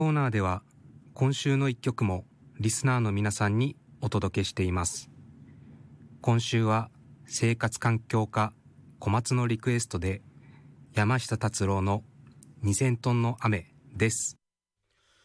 コーナーでは今週の一曲もリスナーの皆さんにお届けしています。今週は生活環境課小松のリクエストで山下達郎の2000トンの雨です。